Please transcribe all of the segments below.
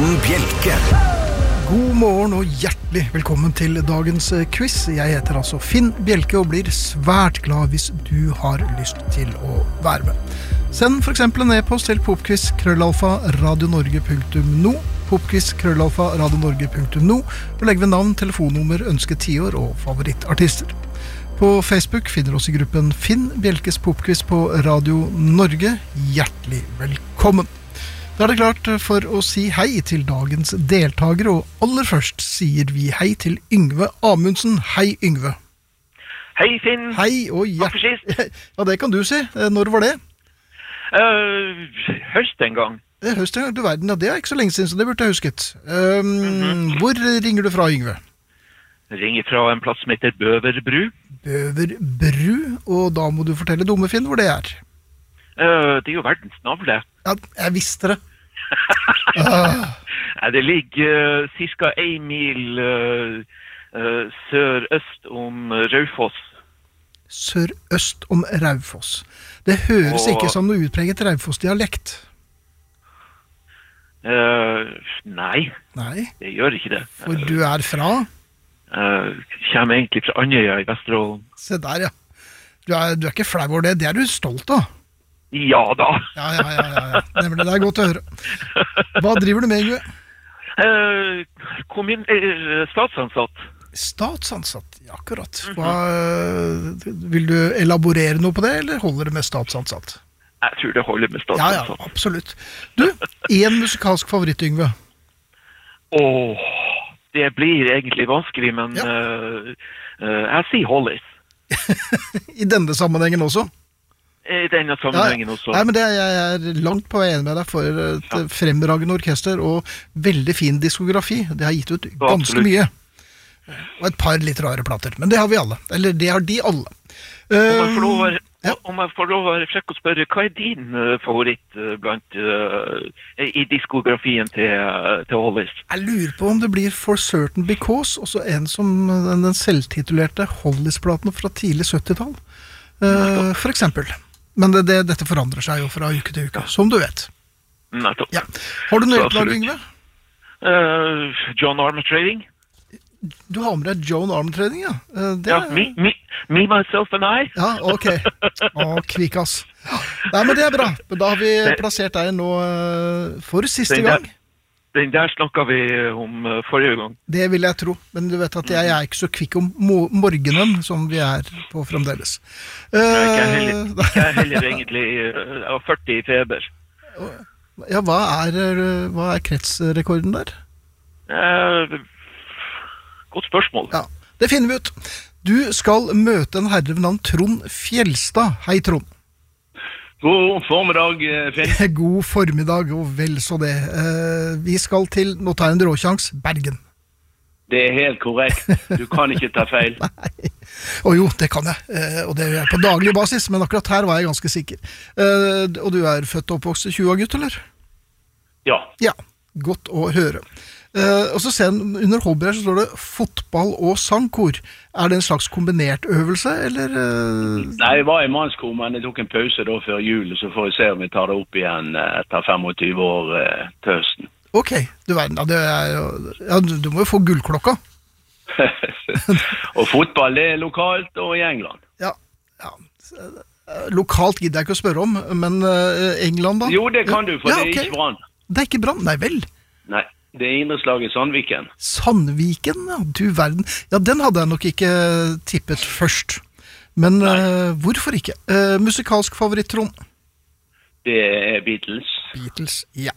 Finn Bjelke. God morgen og hjertelig velkommen til dagens quiz. Jeg heter altså Finn Bjelke og blir svært glad hvis du har lyst til å være med. Send for eksempel en e-post til popquiz@radionorge.no popquiz@radionorge.no og legg ved navn, telefonnummer, ønske tiår og favorittartister. På Facebook finner oss i gruppen Finn Bjelkes popquiz på Radio Norge. Hjertelig velkommen. Da det klart for å si hei til dagens deltagere, og aller først sier vi hei til Yngve Amundsen. Hei, Yngve. Hei, Finn. Hei, og Takk for sist. Ja, det kan du si. Når var det? Høst en gang. Høst en gang, du verden. Ja, det ikke så lenge siden, så det burde jeg husket. Hvor ringer du fra, Yngve? Jeg ringer fra en plass som heter Bøverbru. Bøverbru, og da må du fortelle dumme, Finn, hvor det er. Det er jo verdens navle. Ja, jeg visste det. Det ligger cirka 1 mil sørøst om Raufoss. Sørøst om Raufoss. Det høres ikke som noe utpreget Raufoss-dialekt. Nei, det gjør ikke det. For du er fra? Kommer egentlig fra Andøya i Vesterålen. Se der, ja. Du er ikke flau over det. Det er du stolt av. Ja da. Ja. Nemlig, det er godt å høre. Hva driver du med, Yngve? Statsansatt. Statsansatt, ja, akkurat. Vil du elaborere noe på det, eller holder det med statsansatt? Jeg tror det holder med statsansatt. Ja, absolutt. Du, en musikalsk favoritt, Yngve? Det blir egentlig vanskelig, men jeg sier Hollis. I denne sammenhengen også? I denne sammenhengen også. Nei, men jeg er langt på vei enig med deg for et fremragende orkester og veldig fin diskografi. Det har gitt ut ganske mye. Og et par litt rare plater, men det har vi alle. Eller det har de alle. Om jeg får lov å være frekk og spørre, hva er din favoritt i diskografien til Hollis? Jeg lurer på om det blir For Certain Because, også en som den selvtitulerte Hollis-platen fra tidlig 70-tall. For eksempel. Men dette forandrer seg jo fra uke til uke, som du vet. Nettopp. Ja. Har du noe hjelpelag, Yngve? John Armatrading. Du har med deg Joan Armatrading, ja? Me, myself and I. Ja, ok. Kvikkas. Nei, men det er bra. Da har vi plassert deg nå for siste gang. Den der snakket vi om forrige gang. Det vil jeg tro, men du vet at jeg er ikke så kvikk om morgenen som vi er på fremdeles. Jeg er heller egentlig 40 i feber. Ja, hva er kretsrekorden der? Godt spørsmål. Ja, det finner vi ut. Du skal møte en herre ved navn Trond Fjelstad. Hei, Trond. God formiddag, Finn. God formiddag, og vel så det. Vi skal til, nå tar jeg en råkjans, Bergen. Det er helt korrekt. Du kan ikke ta feil. Nei. Jo, det kan jeg. Og det er på daglig basis, men akkurat her var jeg ganske sikker. Og du er født og oppvokst i 20 gutt, eller? Ja. Ja, godt å høre. Og så ser jeg under hobby her så står det fotball og sangkor. Er det en slags kombinert øvelse, eller? Nei, jeg var i mannskor, men jeg tok en pause da før jul, så får vi se om vi tar det opp igjen etter 25 år til høsten. Ok, du verden, du må jo få gullklokka. Og fotball, det er lokalt og i England. Ja. Lokalt gidder jeg ikke å spørre om, men England da? Jo, det kan du, for det er ikke Brann. Det er ikke Brann, nei vel? Nei. Det er idrettslaget Sandviken. Sandviken, ja, du verden. Ja, den hadde jeg nok ikke tippet først. Men hvorfor ikke? Musikalsk favoritt, Trond? Det er Beatles. Beatles, ja.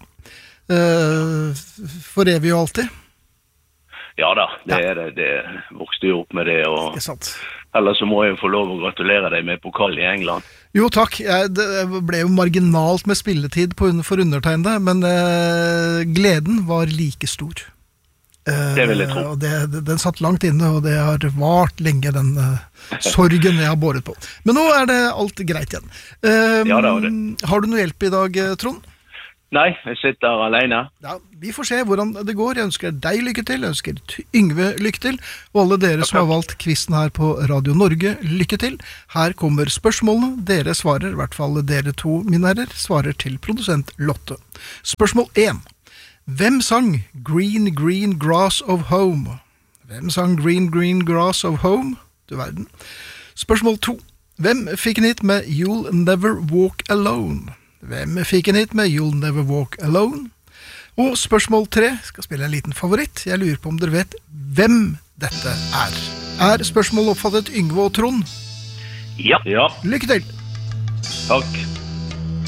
For evig og alltid? Ja da, det er det. Det vokste jo opp med det. Og ellers så må jeg få lov å gratulere deg med pokal i England. Jo, takk. Det ble jo marginalt med spilletid for undertegnede, men gleden var like stor. Det vil jeg tro. Og den satt langt inne, og det har vart lenge, den sorgen jeg har båret på. Men nå er det alt greit igjen. Ja, det var det. Har du noe hjelp i dag, Trond? Nei, jeg sitter alene. Ja, vi får se hvordan det går. Jeg ønsker deg lykke til, jeg ønsker Yngve lykke til, og alle dere som har valgt quizen her på Radio Norge, lykke til. Her kommer spørsmålene. Dere svarer, i hvert fall dere to, mine herrer, svarer til produsent Lotte. Spørsmål 1. Hvem sang Green Green Grass of Home? Hvem sang Green Green Grass of Home? Du verden. Spørsmål 2. Hvem fikk en hit med You'll Never Walk Alone? Hvem fikk en hit med You'll Never Walk Alone? Og spørsmål 3. Skal spille en liten favoritt. Jeg lurer på om dere vet hvem dette er. Er spørsmålet oppfattet, Yngve og Trond? Ja. Ja. Lykke til. Takk.